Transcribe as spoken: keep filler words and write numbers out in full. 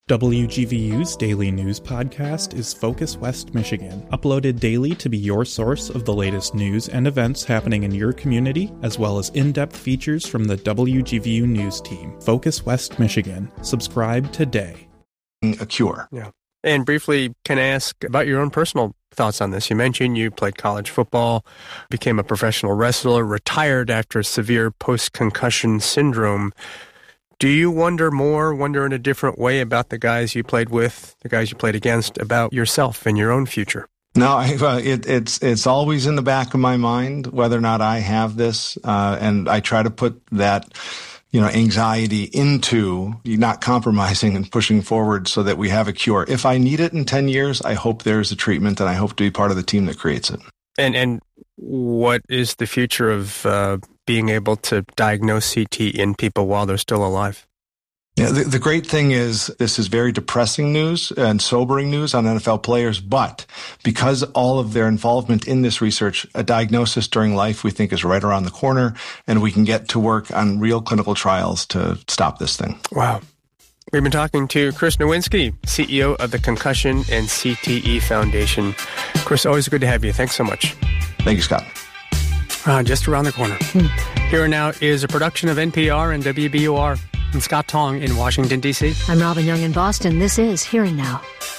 W G V U's daily news podcast is Focus West Michigan, uploaded daily to be your source of the latest news and events happening in your community, as well as in-depth features from the W G V U news team. Focus West Michigan. Subscribe today. A cure. Yeah. And briefly, can I ask about your own personal thoughts on this? You mentioned you played college football, became a professional wrestler, retired after severe post-concussion syndrome. Do you wonder more, wonder in a different way about the guys you played with, the guys you played against, about yourself and your own future? No, I, uh, it, it's it's always in the back of my mind whether or not I have this, uh, and I try to put that, you know, anxiety into not compromising and pushing forward so that we have a cure. If I need it in ten years, I hope there's a treatment, and I hope to be part of the team that creates it. And and what is the future of uh, being able to diagnose C T in people while they're still alive? Yeah, the, the great thing is this is very depressing news and sobering news on N F L players, but because all of their involvement in this research, a diagnosis during life we think is right around the corner, and we can get to work on real clinical trials to stop this thing. Wow. We've been talking to Chris Nowinski, C E O of the Concussion and C T E Foundation. Chris, always good to have you. Thanks so much. Thank you, Scott. Uh, just around the corner. Here and Now is a production of N P R and W B U R. I'm Scott Tong in Washington, D C. I'm Robin Young in Boston. This is Here and Now.